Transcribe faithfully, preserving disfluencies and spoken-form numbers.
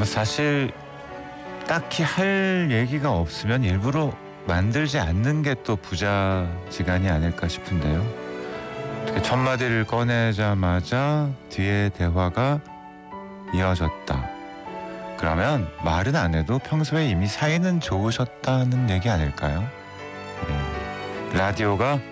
뭐 사실 딱히 할 얘기가 없으면 일부러 만들지 않는 게 또 부자지간이 아닐까 싶은데요. 어떻게 첫 마디를 꺼내자마자 뒤에 대화가 이어졌다. 그러면 말은 안 해도 평소에 이미 사이는 좋으셨다는 얘기 아닐까요? 네. 라디오가